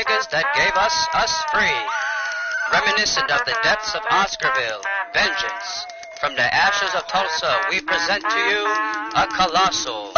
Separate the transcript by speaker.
Speaker 1: niggers that gave us free. Reminiscent of the depths of Oscarville, vengeance. From the ashes of Tulsa, we present to you a colossal